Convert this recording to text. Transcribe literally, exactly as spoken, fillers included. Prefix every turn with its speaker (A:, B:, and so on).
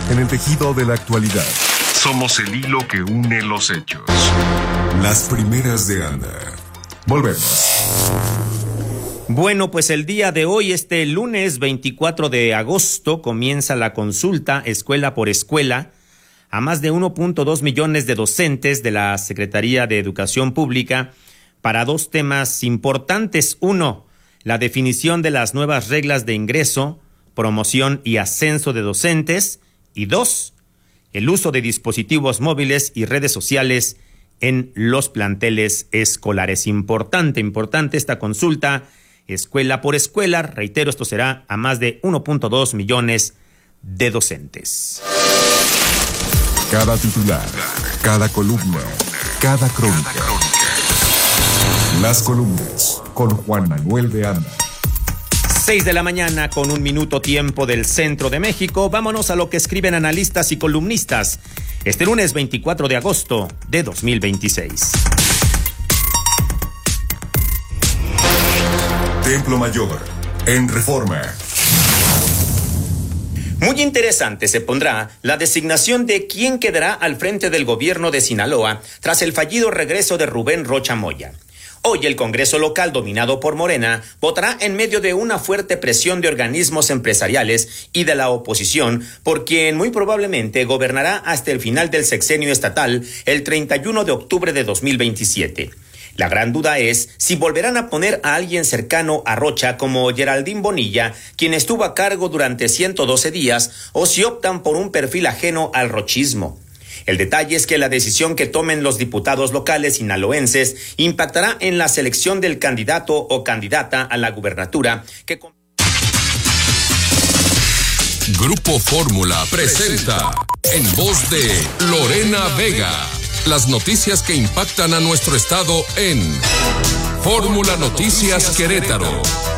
A: en el tejido de la actualidad. Somos el hilo que une los hechos. Las primeras de Anda. Volvemos.
B: Bueno, pues el día de hoy, este lunes veinticuatro de agosto, comienza la consulta escuela por escuela a más de uno punto dos millones de docentes de la Secretaría de Educación Pública para dos temas importantes. Uno, la definición de las nuevas reglas de ingreso, promoción y ascenso de docentes. Y dos, el uso de dispositivos móviles y redes sociales en los planteles escolares. Importante, importante esta consulta escuela por escuela. Reitero, esto será a más de uno punto dos millones de docentes.
A: Cada titular, cada columna, cada crónica. Las columnas con Juan Manuel de Anda.
B: Seis de la mañana con un minuto tiempo del centro de México. Vámonos a lo que escriben analistas y columnistas este lunes veinticuatro de agosto de dos mil veintiséis.
A: Templo Mayor, en Reforma.
B: Muy interesante se pondrá la designación de quién quedará al frente del gobierno de Sinaloa tras el fallido regreso de Rubén Rocha Moya. Hoy el Congreso local, dominado por Morena, votará en medio de una fuerte presión de organismos empresariales y de la oposición, por quien muy probablemente gobernará hasta el final del sexenio estatal, el treinta y uno de octubre de dos mil veintisiete. La gran duda es si volverán a poner a alguien cercano a Rocha como Geraldine Bonilla, quien estuvo a cargo durante ciento doce días, o si optan por un perfil ajeno al rochismo. El detalle es que la decisión que tomen los diputados locales sinaloenses impactará en la selección del candidato o candidata a la gubernatura que...
C: Grupo Fórmula presenta en voz de Lorena Vega las noticias que impactan a nuestro estado en Fórmula Noticias Querétaro.